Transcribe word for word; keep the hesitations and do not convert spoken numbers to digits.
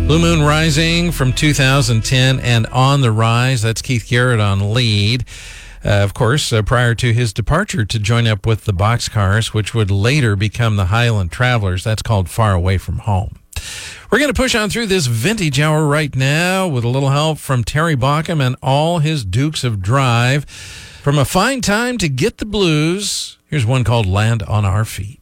Blue Moon Rising from two thousand ten and On the Rise. That's Keith Garrett on lead. Uh, of course, uh, prior to his departure to join up with the Boxcars, which would later become the Highland Travelers. That's called Far Away from Home. We're going to push on through this vintage hour right now with a little help from Terry Bauckham and all his Dukes of Drive. From A Fine Time to Get the Blues, here's one called Land on Our Feet.